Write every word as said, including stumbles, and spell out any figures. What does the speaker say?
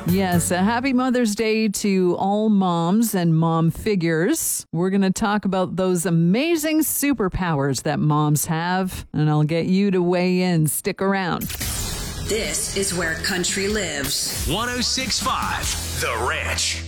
Yes, a happy Mother's Day to all moms and mom figures. We're going to talk about those amazing superpowers that moms have, and I'll get you to weigh in. Stick around. This is where country lives. one oh six point five The Ranch.